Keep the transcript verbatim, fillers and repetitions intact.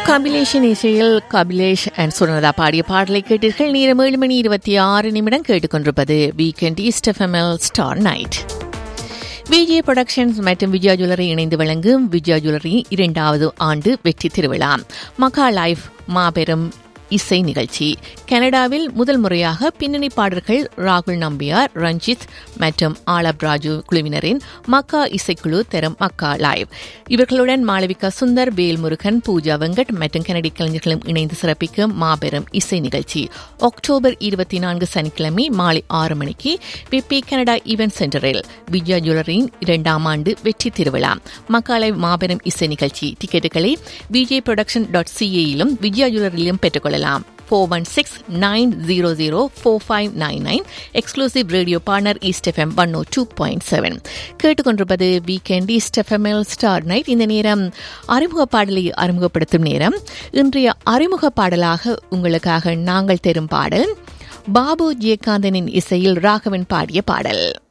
கபிலேஷன் இசையில் கபிலேஷ் அண்ட் சுனதா பாடிய பாடலை கேட்டீர்கள். நேரம் ஏழு மணி இருபத்தி ஆறு நிமிடம் கேட்டுக்கொண்டிருப்பது weekend east எஃப்எம்எல் star night. Vijay productions மற்றும் விஜயா ஜுவல்லரி இணைந்து வழங்கும் விஜயா ஜுவல்லரி இரண்டாவது ஆண்டு வெற்றி திருவிழா மக்கா லைஃப் மாபெரும் இசை நிகழ்ச்சி. கனடாவில் முதல் முறையாக பின்னணி பாடல்கள் ராகுல் நம்பியார், ரஞ்சித் மற்றும் ஆலப் ராஜு குழுவினரின் மக்கா இசைக்குழு தரும் மக்கா லைவ். இவர்களுடன் மாளவிகா சுந்தர், வேல்முருகன், பூஜா வெங்கட் மற்றும் கனடிய கலைஞர்களும் இணைந்து சிறப்பிக்கும் மாபெரும் இசை நிகழ்ச்சி அக்டோபர் இருபத்தி நான்கு சனிக்கிழமை மாலை ஆறு மணிக்கு பிபி கனடா ஈவென்ட் சென்டரில் விஜயா ஜுவல்லரியின் இரண்டாம் ஆண்டு வெற்றி திருவிழா மக்கா லைவ் மாபெரும் இசை நிகழ்ச்சி. டிக்கெட்டுகளை விஜய் புரொடக்ஷன் டாட் சிஏயிலும் விஜயா ஜுவல்லரியிலும் பெற்றுக்கொள்ளலாம். four one six nine zero zero four five nine nine. Exclusive radio partner east FM one ஓ டூ பாயிண்ட் செவன். கேட்டுக்கொண்டிருப்பது வீக்கெண்ட் ஈஸ்ட் எஃப்எம்எல் ஸ்டார் நைட். இந்த நேரம் அறிமுக பாடலை அறிமுகப்படுத்தும் நேரம். இன்றைய அறிமுக பாடலாக உங்களுக்காக நாங்கள் தரும் பாடல் பாபு ஜெயகாந்தனின் இசையில் ராகவன் பாடிய பாடல்.